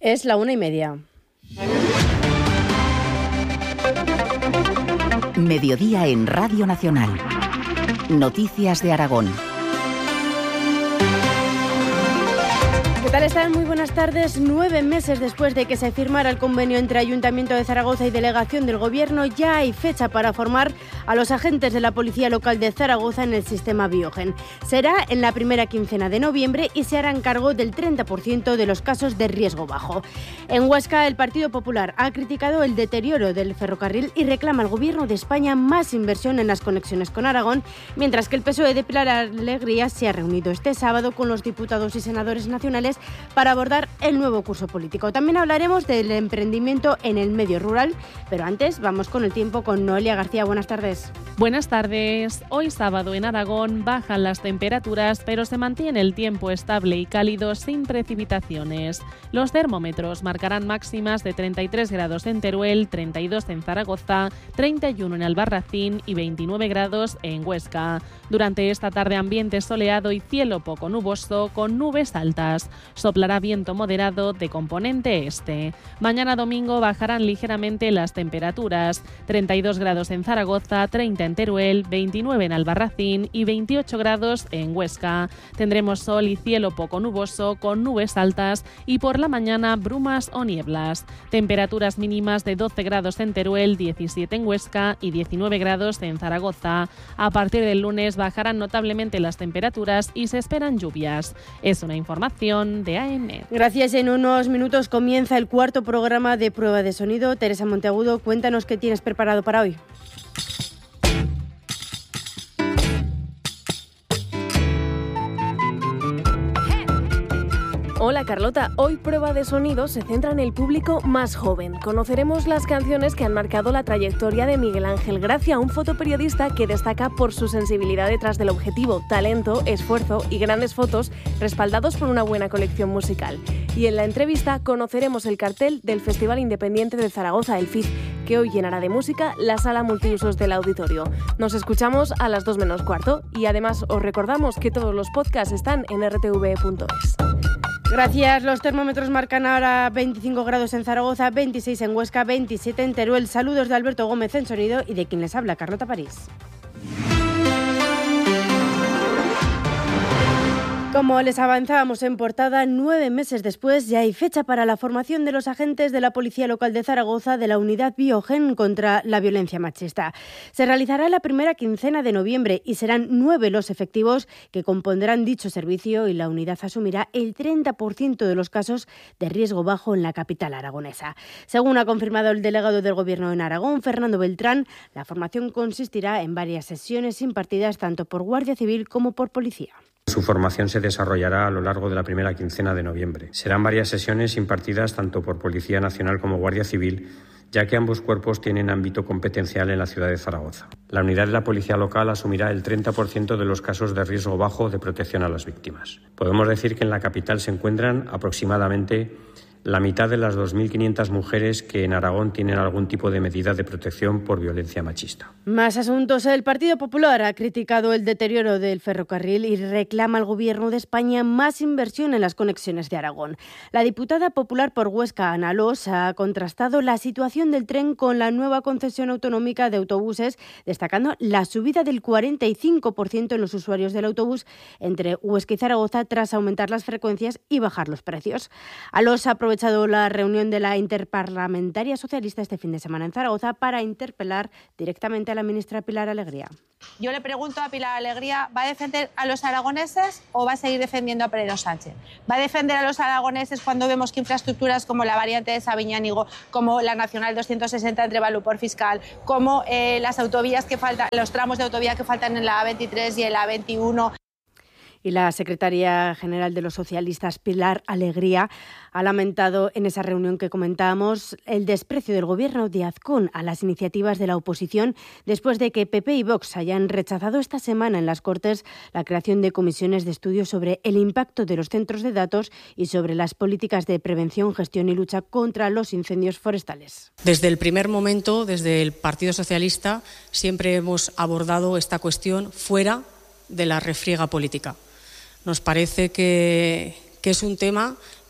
Es la 1:30. Mediodía en Radio Nacional. Noticias de Aragón. ¿Qué tal están? Muy buenas tardes. 9 meses después de que se firmara el convenio entre Ayuntamiento de Zaragoza y Delegación del Gobierno, ya hay fecha para formar a los agentes de la Policía Local de Zaragoza en el sistema Biogen. Será en la primera quincena de noviembre y se harán cargo del 30% de los casos de riesgo bajo. En Huesca, el Partido Popular ha criticado el deterioro del ferrocarril y reclama al Gobierno de España más inversión en las conexiones con Aragón, mientras que el PSOE de Pilar Alegría se ha reunido este sábado con los diputados y senadores nacionales para abordar el nuevo curso político. También hablaremos del emprendimiento en el medio rural, pero antes vamos con el tiempo con Noelia García. Buenas tardes. Buenas tardes. Hoy sábado en Aragón bajan las temperaturas, pero se mantiene el tiempo estable y cálido sin precipitaciones. Los termómetros marcarán máximas de 33 grados en Teruel, 32 en Zaragoza, 31 en Albarracín y 29 grados en Huesca. Durante esta tarde ambiente soleado y cielo poco nuboso con nubes altas. Soplará viento moderado de componente este. Mañana domingo bajarán ligeramente las temperaturas. 32 grados en Zaragoza, 30 en Teruel, 29 en Albarracín y 28 grados en Huesca. Tendremos sol y cielo poco nuboso con nubes altas y por la mañana brumas o nieblas. Temperaturas mínimas de 12 grados en Teruel, 17 en Huesca y 19 grados en Zaragoza. A partir del lunes bajarán notablemente las temperaturas y se esperan lluvias. Es una información de AEMET. Gracias. En unos minutos comienza el cuarto programa de prueba de sonido. Teresa Monteagudo, cuéntanos qué tienes preparado para hoy. Hola Carlota, hoy Prueba de Sonido se centra en el público más joven. Conoceremos las canciones que han marcado la trayectoria de Miguel Ángel Gracia, un fotoperiodista que destaca por su sensibilidad detrás del objetivo, talento, esfuerzo y grandes fotos respaldados por una buena colección musical. Y en la entrevista conoceremos el cartel del Festival Independiente de Zaragoza, el FIZ, que hoy llenará de música la sala multiusos del auditorio. Nos escuchamos a las 2 menos cuarto y además os recordamos que todos los podcasts están en rtv.es. Gracias. Los termómetros marcan ahora 25 grados en Zaragoza, 26 en Huesca, 27 en Teruel. Saludos de Alberto Gómez en sonido y de quien les habla, Carlota París. Como les avanzábamos en portada, 9 meses después ya hay fecha para la formación de los agentes de la Policía Local de Zaragoza de la Unidad Biogen contra la violencia machista. Se realizará la primera quincena de noviembre y serán 9 los efectivos que compondrán dicho servicio y la unidad asumirá el 30% de los casos de riesgo bajo en la capital aragonesa. Según ha confirmado el delegado del Gobierno en Aragón, Fernando Beltrán, la formación consistirá en varias sesiones impartidas tanto por Guardia Civil como por Policía. Su formación se desarrollará a lo largo de la primera quincena de noviembre. Serán varias sesiones impartidas tanto por Policía Nacional como Guardia Civil, ya que ambos cuerpos tienen ámbito competencial en la ciudad de Zaragoza. La unidad de la Policía Local asumirá el 30% de los casos de riesgo bajo de protección a las víctimas. Podemos decir que en la capital se encuentran aproximadamente la mitad de las 2.500 mujeres que en Aragón tienen algún tipo de medida de protección por violencia machista. Más asuntos. El Partido Popular ha criticado el deterioro del ferrocarril y reclama al Gobierno de España más inversión en las conexiones de Aragón. La diputada popular por Huesca, Ana Los, ha contrastado la situación del tren con la nueva concesión autonómica de autobuses, destacando la subida del 45% en los usuarios del autobús entre Huesca y Zaragoza tras aumentar las frecuencias y bajar los precios. A Los ha aprovechado la reunión de la Interparlamentaria Socialista este fin de semana en Zaragoza para interpelar directamente a la ministra Pilar Alegría. Yo le pregunto a Pilar Alegría, ¿va a defender a los aragoneses o va a seguir defendiendo a Pedro Sánchez? ¿Va a defender a los aragoneses cuando vemos que infraestructuras como la variante de Sabiñánigo, como la Nacional 260 entre Valupor Fiscal, como las autovías que faltan, los tramos de autovía que faltan en la A23 y en la A21? Y la secretaria general de los socialistas, Pilar Alegría, ha lamentado en esa reunión que comentábamos el desprecio del Gobierno de Azcón a las iniciativas de la oposición después de que PP y Vox hayan rechazado esta semana en las Cortes la creación de comisiones de estudio sobre el impacto de los centros de datos y sobre las políticas de prevención, gestión y lucha contra los incendios forestales. Desde el primer momento, desde el Partido Socialista, siempre hemos abordado esta cuestión fuera de la refriega política. Nos parece que es un tema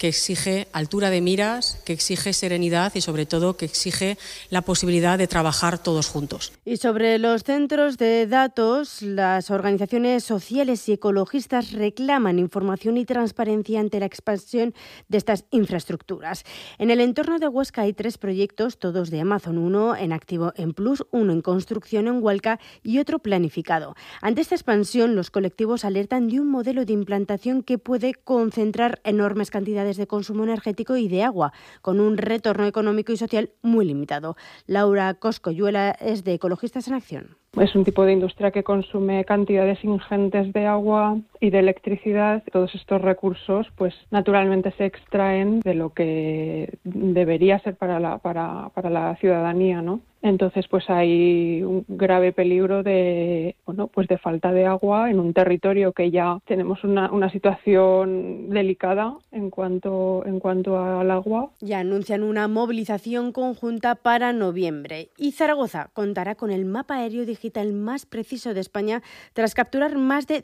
que exige altura de miras, que exige serenidad y sobre todo que exige la posibilidad de trabajar todos juntos. Y sobre los centros de datos, las organizaciones sociales y ecologistas reclaman información y transparencia ante la expansión de estas infraestructuras. En el entorno de Huesca hay 3 proyectos, todos de Amazon, uno en activo en Plus, uno en construcción en Hualca y otro planificado. Ante esta expansión, los colectivos alertan de un modelo de implantación que puede concentrar enormes cantidades de consumo energético y de agua, con un retorno económico y social muy limitado. Laura Coscoyuela es de Ecologistas en Acción. Es un tipo de industria que consume cantidades ingentes de agua y de electricidad. Todos estos recursos, pues naturalmente se extraen de lo que debería ser para la ciudadanía, ¿no? Entonces, pues hay un grave peligro de falta de agua en un territorio que ya tenemos una situación delicada en cuanto al agua. Ya anuncian una movilización conjunta para noviembre. Y Zaragoza contará con el mapa aéreo digital más preciso de España tras capturar más de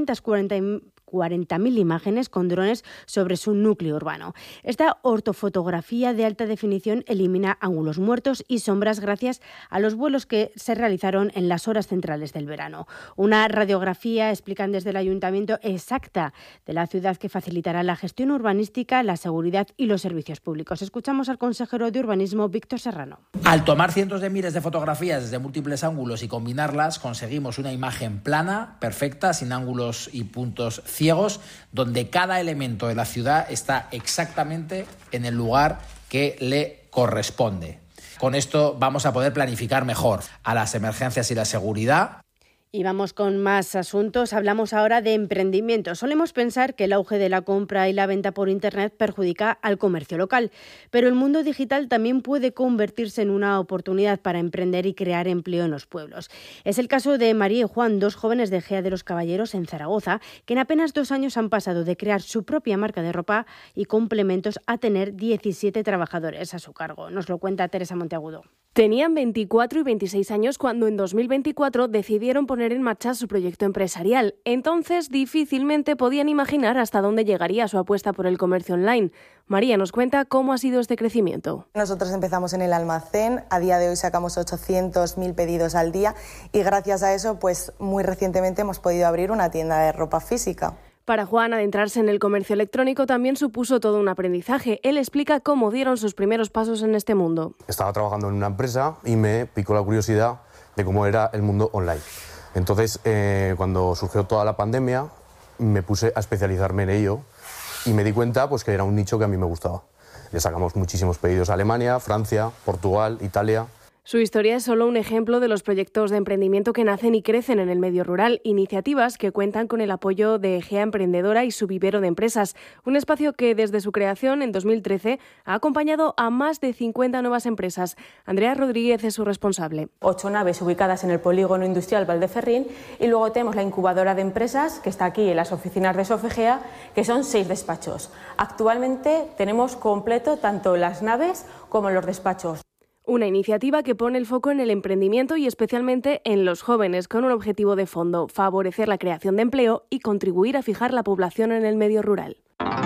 240.000 imágenes con drones sobre su núcleo urbano. Esta ortofotografía de alta definición elimina ángulos muertos y sombras gracias a los vuelos que se realizaron en las horas centrales del verano. Una radiografía, explican desde el Ayuntamiento, exacta de la ciudad que facilitará la gestión urbanística, la seguridad y los servicios públicos. Escuchamos al consejero de Urbanismo, Víctor Serrano. Al tomar cientos de miles de fotografías desde múltiples ángulos y combinarlas, conseguimos una imagen plana, perfecta, sin ángulos y puntos ciegos, donde cada elemento de la ciudad está exactamente en el lugar que le corresponde. Con esto vamos a poder planificar mejor a las emergencias y la seguridad. Y vamos con más asuntos. Hablamos ahora de emprendimiento. Solemos pensar que el auge de la compra y la venta por Internet perjudica al comercio local, pero el mundo digital también puede convertirse en una oportunidad para emprender y crear empleo en los pueblos. Es el caso de María y Juan, 2 jóvenes de Gea de los Caballeros en Zaragoza, que en apenas 2 años han pasado de crear su propia marca de ropa y complementos a tener 17 trabajadores a su cargo. Nos lo cuenta Teresa Monteagudo. Tenían 24 y 26 años cuando en 2024 decidieron poner en marcha su proyecto empresarial. Entonces difícilmente podían imaginar hasta dónde llegaría su apuesta por el comercio online. María nos cuenta cómo ha sido este crecimiento. Nosotros empezamos en el almacén, a día de hoy sacamos 800.000 pedidos al día y gracias a eso, pues muy recientemente hemos podido abrir una tienda de ropa física. Para Juan, adentrarse en el comercio electrónico también supuso todo un aprendizaje. Él explica cómo dieron sus primeros pasos en este mundo. Estaba trabajando en una empresa y me picó la curiosidad de cómo era el mundo online. Entonces, cuando surgió toda la pandemia, me puse a especializarme en ello y me di cuenta pues, que era un nicho que a mí me gustaba. Le sacamos muchísimos pedidos a Alemania, Francia, Portugal, Italia. Su historia es solo un ejemplo de los proyectos de emprendimiento que nacen y crecen en el medio rural, iniciativas que cuentan con el apoyo de Gea Emprendedora y su vivero de empresas, un espacio que desde su creación en 2013 ha acompañado a más de 50 nuevas empresas. Andrea Rodríguez es su responsable. 8 naves ubicadas en el polígono industrial Valdeferrín y luego tenemos la incubadora de empresas que está aquí en las oficinas de Sofegea, que son 6 despachos. Actualmente tenemos completo tanto las naves como los despachos. Una iniciativa que pone el foco en el emprendimiento y especialmente en los jóvenes, con un objetivo de fondo: favorecer la creación de empleo y contribuir a fijar la población en el medio rural.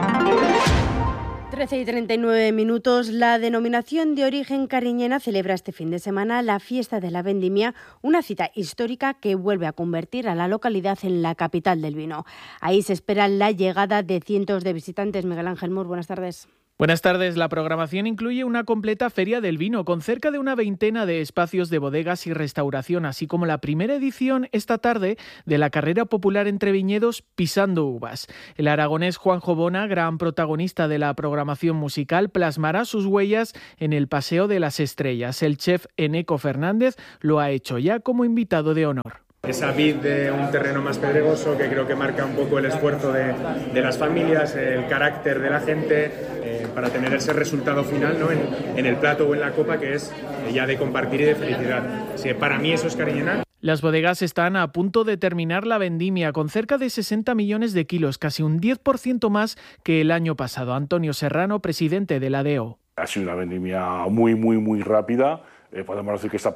13:39. La denominación de origen cariñena celebra este fin de semana la fiesta de la vendimia, una cita histórica que vuelve a convertir a la localidad en la capital del vino. Ahí se espera la llegada de cientos de visitantes. Miguel Ángel Mur, buenas tardes. Buenas tardes. La programación incluye una completa feria del vino con cerca de una veintena de espacios de bodegas y restauración, así como la primera edición esta tarde de la carrera popular entre viñedos Pisando Uvas. El aragonés Juanjo Bona, gran protagonista de la programación musical, plasmará sus huellas en el Paseo de las Estrellas. El chef Eneco Fernández lo ha hecho ya como invitado de honor. Esa vid de un terreno más pedregoso que creo que marca un poco el esfuerzo de las familias, el carácter de la gente, para tener ese resultado final, ¿no? en el plato o en la copa, que es ya de compartir y de felicidad. Sí, para mí eso es cariñena. Las bodegas están a punto de terminar la vendimia con cerca de 60 millones de kilos, casi un 10% más que el año pasado. Antonio Serrano, presidente de la DEO. Ha sido una vendimia muy rápida. Podemos decir que está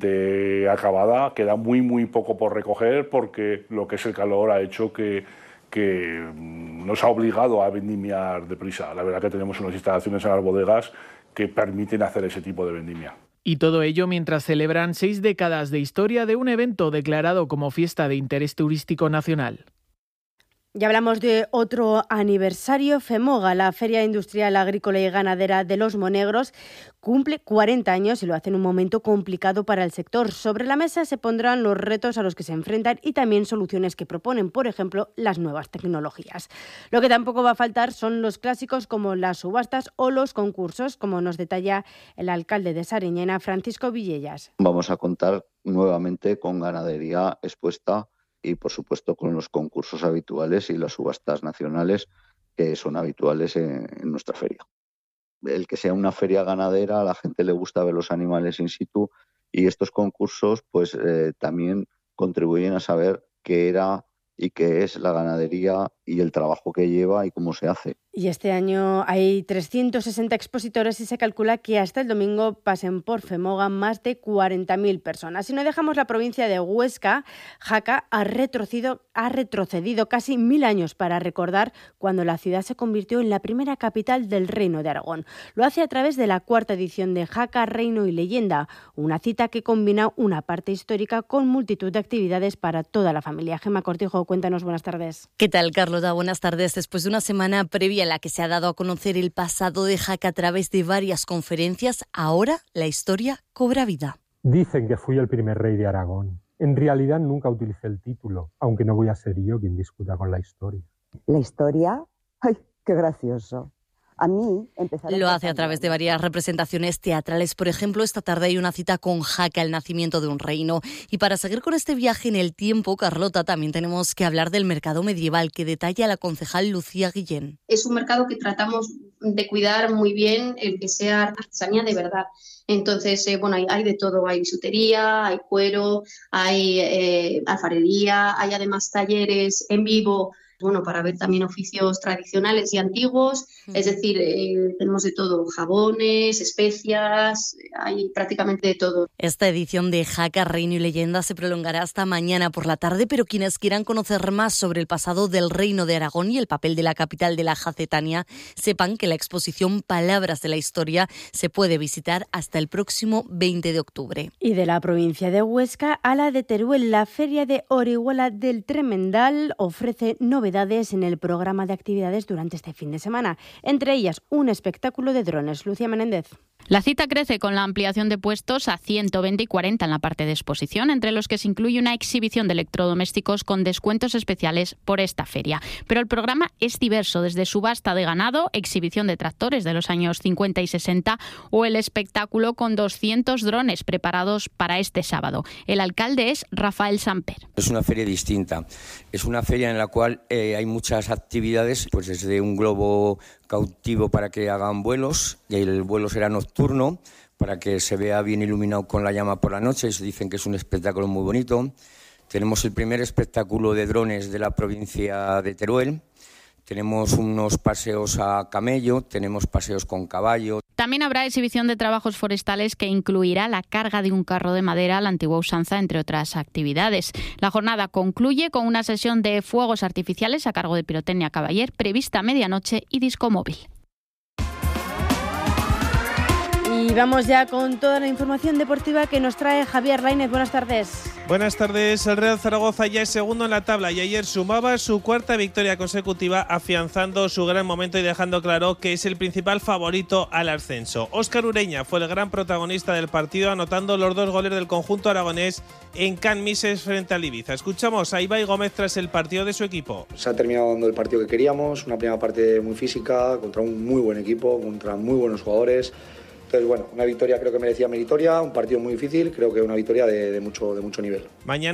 prácticamente acabada. Queda muy poco por recoger porque lo que es el calor ha hecho que que nos ha obligado a vendimiar deprisa. La verdad que tenemos unas instalaciones en las bodegas que permiten hacer ese tipo de vendimia. Y todo ello mientras celebran 6 décadas de historia de un evento declarado como fiesta de interés turístico nacional. Ya hablamos de otro aniversario. FEMOGA, la Feria Industrial Agrícola y Ganadera de Los Monegros, cumple 40 años y lo hace en un momento complicado para el sector. Sobre la mesa se pondrán los retos a los que se enfrentan y también soluciones que proponen, por ejemplo, las nuevas tecnologías. Lo que tampoco va a faltar son los clásicos como las subastas o los concursos, como nos detalla el alcalde de Sariñena, Francisco Villellas. Vamos a contar nuevamente con ganadería expuesta y, por supuesto, con los concursos habituales y las subastas nacionales que son habituales en nuestra feria. El que sea una feria ganadera, a la gente le gusta ver los animales in situ y estos concursos pues también contribuyen a saber qué era y qué es la ganadería y el trabajo que lleva y cómo se hace. Y este año hay 360 expositores y se calcula que hasta el domingo pasen por FEMOGA más de 40.000 personas. Si no dejamos la provincia de Huesca, Jaca ha retrocedido casi 1000 años para recordar cuando la ciudad se convirtió en la primera capital del Reino de Aragón. Lo hace a través de la 4ª edición de Jaca, Reino y Leyenda, una cita que combina una parte histórica con multitud de actividades para toda la familia. Gemma Cortijo, cuéntanos, buenas tardes. ¿Qué tal, Carlota? Buenas tardes. Después de una semana previa en la que se ha dado a conocer el pasado de Jaca a través de varias conferencias, ahora la historia cobra vida. Dicen que fui el primer rey de Aragón. En realidad nunca utilicé el título, aunque no voy a ser yo quien discuta con la historia. ¿La historia? ¡Ay, qué gracioso! A mí lo hace a través de varias representaciones teatrales. Por ejemplo, esta tarde hay una cita con Jaca, el nacimiento de un reino. Y para seguir con este viaje en el tiempo, Carlota, también tenemos que hablar del mercado medieval, que detalla la concejal Lucía Guillén. Es un mercado que tratamos de cuidar muy bien, el que sea artesanía de verdad. Entonces, hay de todo, hay bisutería, hay cuero, hay alfarería, hay además talleres en vivo, para ver también oficios tradicionales y antiguos, es decir, tenemos de todo, jabones, especias, hay prácticamente de todo. Esta edición de Jaca, Reino y Leyenda se prolongará hasta mañana por la tarde, pero quienes quieran conocer más sobre el pasado del Reino de Aragón y el papel de la capital de la Jacetania, sepan que la exposición Palabras de la Historia se puede visitar hasta el próximo 20 de octubre. Y de la provincia de Huesca a la de Teruel, la Feria de Orihuela del Tremendal ofrece novedades en el programa de actividades durante este fin de semana, entre ellas un espectáculo de drones. Lucía Menéndez. La cita crece con la ampliación de puestos a 120 y 40 en la parte de exposición, entre los que se incluye una exhibición de electrodomésticos con descuentos especiales por esta feria. Pero el programa es diverso, desde subasta de ganado, exhibición de tractores de los años 50 y 60 o el espectáculo con 200 drones preparados para este sábado. El alcalde es Rafael Samper. Es una feria distinta. Es una feria en la cual hay muchas actividades, pues desde un globo cautivo para que hagan vuelos, y el vuelo será nocturno para que se vea bien iluminado con la llama por la noche. Dicen que es un espectáculo muy bonito. Tenemos el primer espectáculo de drones de la provincia de Teruel. Tenemos unos paseos a camello, tenemos paseos con caballo. También habrá exhibición de trabajos forestales que incluirá la carga de un carro de madera a la antigua usanza, entre otras actividades. La jornada concluye con una sesión de fuegos artificiales a cargo de Pirotecnia Caballer, prevista a medianoche, y disco móvil. Y vamos ya con toda la información deportiva que nos trae Javier Lainez. Buenas tardes. Buenas tardes. El Real Zaragoza ya es segundo en la tabla y ayer sumaba su 4ª victoria consecutiva, afianzando su gran momento y dejando claro que es el principal favorito al ascenso. Óscar Ureña fue el gran protagonista del partido, anotando los 2 goles del conjunto aragonés en Can Mises frente al Ibiza. Escuchamos a Ibai Gómez tras el partido de su equipo. Se ha terminado dando el partido que queríamos, una primera parte muy física, contra un muy buen equipo, contra muy buenos jugadores. Entonces, una victoria creo que merecía meritoria, un partido muy difícil, creo que una victoria de mucho nivel. Mañana